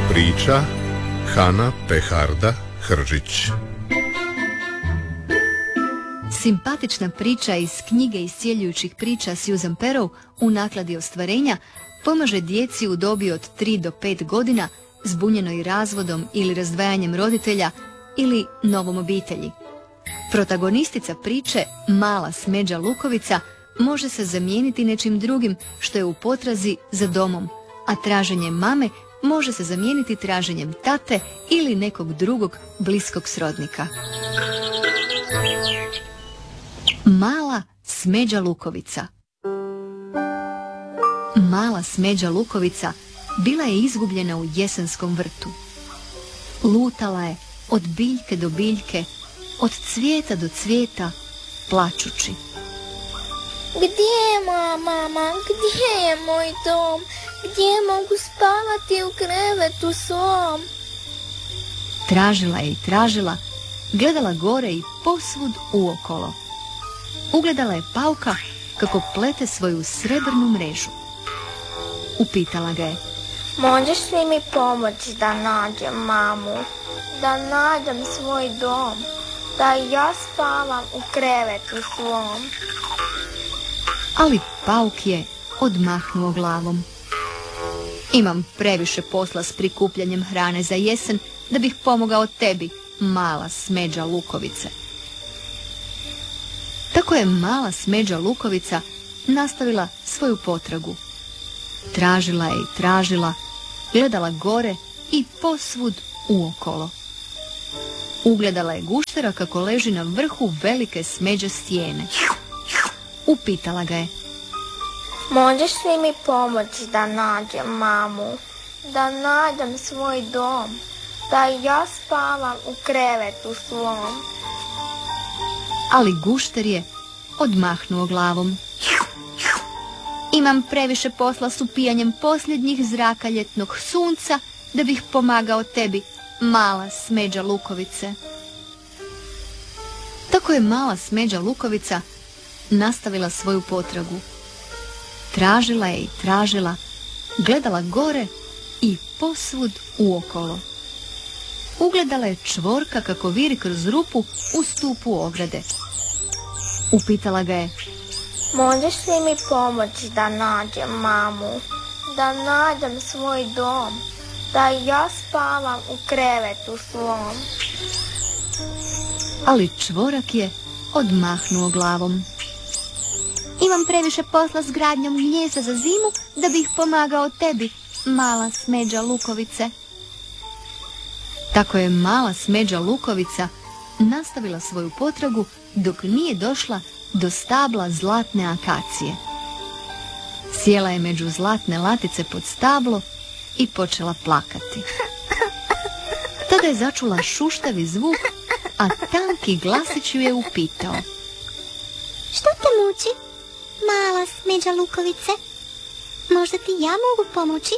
Priča Hana Peharda Hržić. Simpatična priča iz knjige iscjeljujućih priča Susan Perrow u nakladi ostvarenja pomaže djeci u dobi od 3 do 5 godina zbunjenoj razvodom ili razdvajanjem roditelja ili novom obitelji. Protagonistica priče, mala smeđa Lukovica, može se zamijeniti nečim drugim što je u potrazi za domom, a traženje mame može se zamijeniti traženjem tate ili nekog drugog bliskog srodnika. Mala smeđa Lukovica. Mala smeđa Lukovica bila je izgubljena u jesenskom vrtu. Lutala je od biljke do biljke, od cvijeta do cvijeta, plačući. Gdje je moja mama? Gdje je moj dom? Gdje mogu spavati u krevetu svom? Tražila je i tražila, gledala gore i posvud uokolo. Ugledala je pauka kako plete svoju srebrnu mrežu. Upitala ga je: Možeš li mi pomoći da nađem mamu? Da nađem svoj dom? Da ja spavam u krevetu svom? Ali pauk je odmahnuo glavom. Imam previše posla s prikupljanjem hrane za jesen da bih pomogao tebi, mala smeđa Lukovice. Tako je mala smeđa Lukovica nastavila svoju potragu. Tražila je i tražila, gledala gore i posvud uokolo. Ugledala je guštera kako leži na vrhu velike smeđe stijene. Upitala ga je: Možeš li mi pomoći da nađem mamu? Da nađem svoj dom? Da ja spavam u krevetu svom? Ali gušter je odmahnuo glavom. Imam previše posla s upijanjem posljednjih zraka ljetnog sunca da bih pomagao tebi, mala smeđa Lukovice. Tako je mala smeđa Lukovica nastavila svoju potragu. Tražila je i tražila, gledala gore i posvud uokolo. Ugledala je čvorka kako viri kroz rupu u stupu ograde. Upitala ga je: Možeš li mi pomoći da nađem mamu? Da nađem svoj dom? Da ja spavam u krevetu svom? Ali čvorak je odmahnuo glavom. Imam previše posla s gradnjom gnijezda za zimu da bih pomagao tebi, mala smeđa Lukovice. Tako je mala smeđa Lukovica nastavila svoju potragu dok nije došla do stabla zlatne akacije. Sjela je među zlatne latice pod stablo i počela plakati. Tada je začula šuštavi zvuk, a tanki glasić ju je upitao: Što te muči, mala smeđa Lukovice? Možda ti ja mogu pomoći?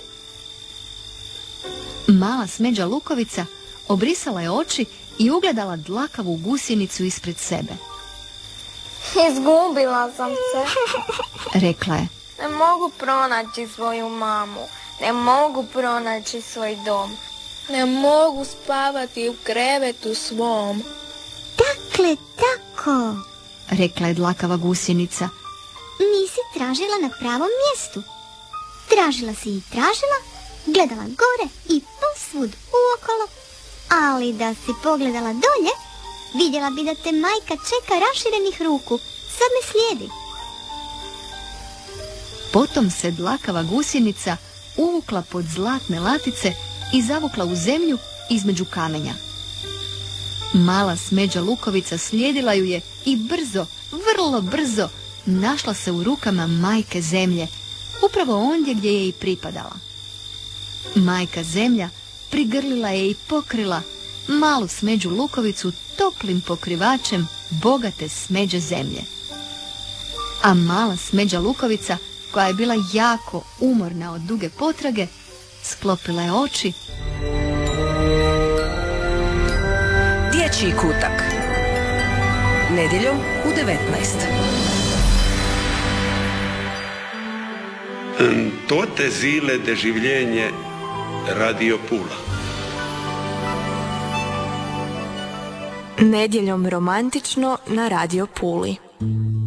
Mala smeđa Lukovica obrisala je oči i ugledala dlakavu gusjenicu ispred sebe. Izgubila sam se, rekla je. Ne mogu pronaći svoju mamu, ne mogu pronaći svoj dom, ne mogu spavati u krevetu svom. Dakle, tako, rekla je dlakava gusjenica. Nisi tražila na pravom mjestu. Tražila si i tražila, gledala gore i posvud uokolo, ali da si pogledala dolje, vidjela bi da te majka čeka raširenih ruku. Sad me slijedi. Potom se dlakava gusjenica uvukla pod zlatne latice i zavukla u zemlju između kamenja. Mala smeđa Lukovica slijedila ju je i brzo, vrlo brzo, našla se u rukama majke zemlje, upravo ondje gdje je i pripadala. Majka zemlja prigrlila je i pokrila malu smeđu Lukovicu toplim pokrivačem bogate smeđe zemlje. A mala smeđa Lukovica, koja je bila jako umorna od duge potrage, sklopila je oči. Dječji kutak. Nedjeljom u 19. Toate zile de življenje Radio Pula. Nedjeljom romantično na Radio Puli.